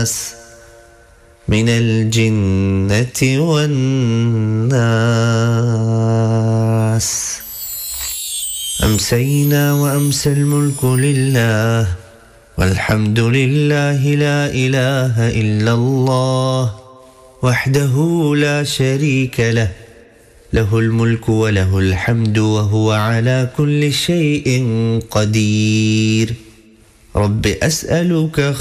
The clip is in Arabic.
الناس من الجنة والناس. أمسينا وأمسى الملك لله والحمد لله لا إله إلا الله وحده لا شريك له له الملك وله الحمد وهو على كل شيء قدير. رب أسألك